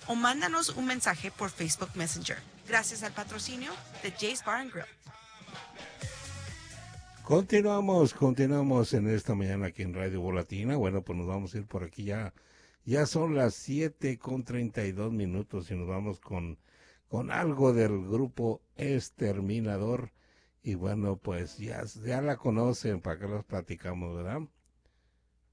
o mándanos un mensaje por Facebook Messenger. Gracias al patrocinio de Jay's Bar and Grill. Continuamos en esta mañana aquí en Radio Volatina. Bueno, pues nos vamos a ir por aquí ya. Ya son las 7:32 y nos vamos con algo del grupo Exterminador. Y bueno, pues ya la conocen, para que los platicamos, ¿verdad?